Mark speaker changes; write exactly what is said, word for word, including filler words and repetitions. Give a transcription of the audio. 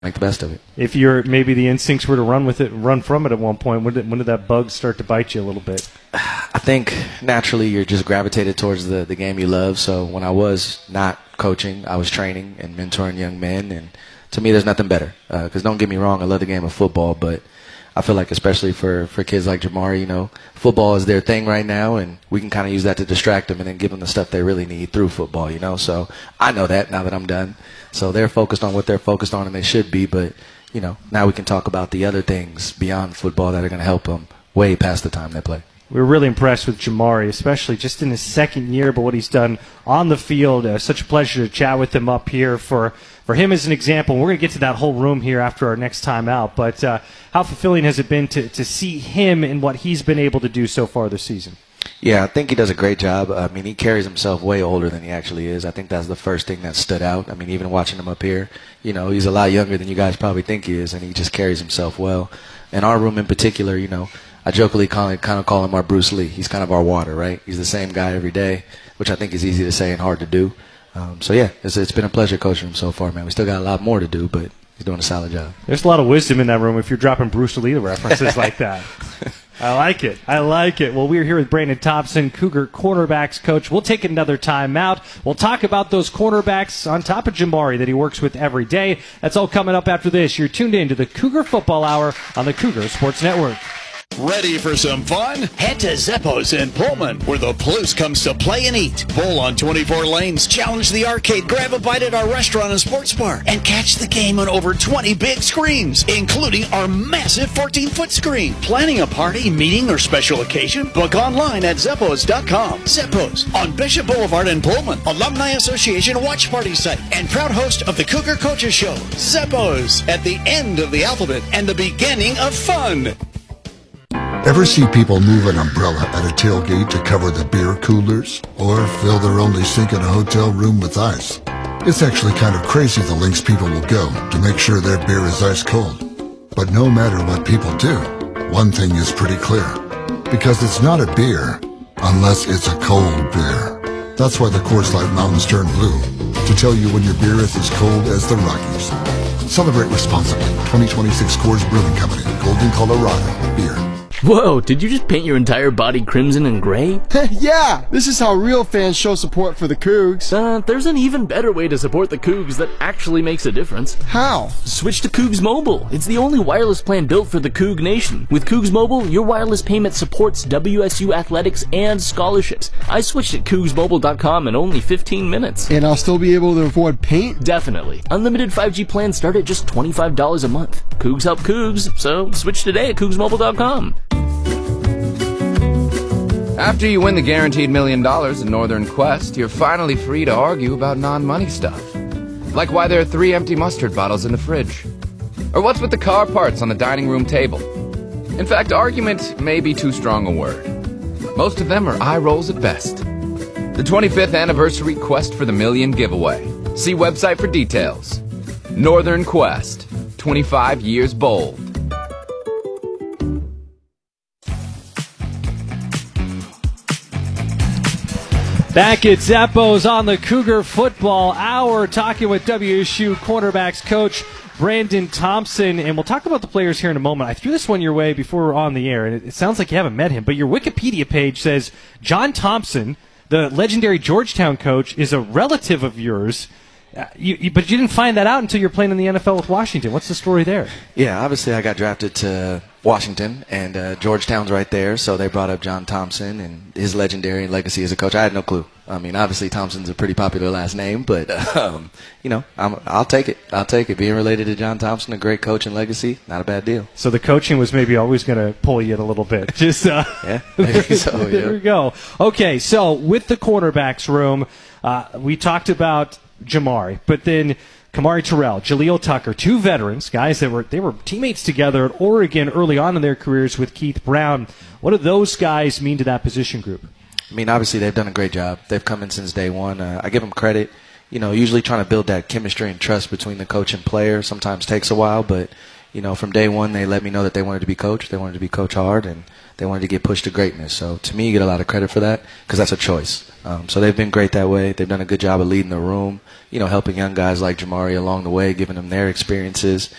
Speaker 1: make the best of it.
Speaker 2: If you're maybe the instincts were to run with it, run from it at one point, when did, when did that bug start to bite you a little bit?
Speaker 1: I think naturally you're just gravitated towards the, the game you love. So when I was not coaching, I was training and mentoring young men. And to me, there's nothing better. Because uh, don't get me wrong, I love the game of football. But I feel like especially for, for kids like Jamari, you know, football is their thing right now. And we can kind of use that to distract them and then give them the stuff they really need through football, you know. So I know that now that I'm done. So they're focused on what they're focused on, and they should be. But, you know, now we can talk about the other things beyond football that are going to help them way past the time they play.
Speaker 2: We were really impressed with Jamari, especially just in his second year, but what he's done on the field. Uh, such a pleasure to chat with him up here for, for him as an example. We're going to get to that whole room here after our next time out. But uh, how fulfilling has it been to, to see him and what he's been able to do so far this season?
Speaker 1: Yeah, I think he does a great job. I mean, he carries himself way older than he actually is. I think that's the first thing that stood out. I mean, even watching him up here, you know, he's a lot younger than you guys probably think he is, and he just carries himself well. In our room in particular, you know, I jokingly kind of, kind of call him our Bruce Lee. He's kind of our water, right? He's the same guy every day, which I think is easy to say and hard to do. Um, so, yeah, it's, it's been a pleasure coaching him so far, man. We still got a lot more to do, but he's doing a solid job.
Speaker 2: There's a lot of wisdom in that room if you're dropping Bruce Lee references like that. I like it. I like it. Well, we're here with Brandon Thompson, Cougar cornerbacks coach. We'll take another time out. We'll talk about those cornerbacks on top of Jamari that he works with every day. That's all coming up after this. You're tuned in to the Cougar Football Hour on the Cougar Sports Network.
Speaker 3: Ready for some fun? Head to Zeppo's in Pullman, where the Palouse comes to play and eat. Bowl on twenty-four lanes, challenge the arcade, grab a bite at our restaurant and sports bar, and catch the game on over twenty big screens, including our massive fourteen-foot screen. Planning a party, meeting, or special occasion? Book online at Zeppos dot com. Zeppo's on Bishop Boulevard in Pullman, Alumni Association watch party site, and proud host of the Cougar Coaches Show. Zeppo's, at the end of the alphabet and the beginning of fun.
Speaker 4: Ever see people move an umbrella at a tailgate to cover the beer coolers? Or fill their only sink in a hotel room with ice? It's actually kind of crazy the lengths people will go to make sure their beer is ice cold. But no matter what people do, one thing is pretty clear. Because it's not a beer unless it's a cold beer. That's why the Coors Light Mountains turn blue, to tell you when your beer is as cold as the Rockies. Celebrate responsibly. twenty twenty-six Coors Brewing Company, Golden, Colorado. Beer.
Speaker 5: Whoa, did you just paint your entire body crimson and gray?
Speaker 6: Yeah, this is how real fans show support for the Cougs.
Speaker 5: Uh, there's an even better way to support the Cougs that actually makes a difference.
Speaker 6: How?
Speaker 5: Switch to Cougs Mobile. It's the only wireless plan built for the Coug Nation. With Cougs Mobile, your wireless payment supports W S U athletics and scholarships. I switched at Cougs Mobile dot com in only fifteen minutes.
Speaker 6: And I'll still be able to afford paint?
Speaker 5: Definitely. Unlimited five G plans start at just twenty-five dollars a month. Cougs help Cougs, so switch today at Cougs Mobile dot com.
Speaker 7: After you win the guaranteed million dollars in Northern Quest, you're finally free to argue about non-money stuff. Like why there are three empty mustard bottles in the fridge. Or what's with the car parts on the dining room table. In fact, argument may be too strong a word. Most of them are eye rolls at best. The twenty-fifth anniversary Quest for the Million giveaway. See website for details. Northern Quest, twenty-five years bold.
Speaker 2: Back at Zappos on the Cougar Football Hour, talking with W S U cornerbacks coach Brandon Thompson, and we'll talk about the players here in a moment. I threw this one your way before we were on the air, and it, it sounds like you haven't met him, but your Wikipedia page says John Thompson, the legendary Georgetown coach, is a relative of yours. Uh, you, you, but you didn't find that out until you're playing in the N F L with Washington. What's the story there?
Speaker 1: Yeah, obviously I got drafted to Washington, and uh, Georgetown's right there, so they brought up John Thompson and his legendary legacy as a coach. I had no clue. I mean, obviously Thompson's a pretty popular last name, but, um, you know, I'm, I'll take it. I'll take it. Being related to John Thompson, a great coach and legacy, not a bad deal.
Speaker 2: So the coaching was maybe always going to pull you in a little bit. Just uh,
Speaker 1: Yeah, maybe so, yeah.
Speaker 2: There we go. Okay, so with the quarterbacks room, uh, we talked about Jamari, but then Kamari Terrell, Jaleel Tucker, two veterans, guys that were they were teammates together at Oregon early on in their careers with Keith Brown. What do those guys mean to that position group?
Speaker 1: I mean, obviously they've done a great job. They've come in since day one. Uh, I give them credit. You know, usually trying to build that chemistry and trust between the coach and player sometimes takes a while, but you know, from day one, they let me know that they wanted to be coached. They wanted to be coached hard, and they wanted to get pushed to greatness. So to me, you get a lot of credit for that because that's a choice. Um, so they've been great that way. They've done a good job of leading the room, you know, helping young guys like Jamari along the way, giving them their experiences.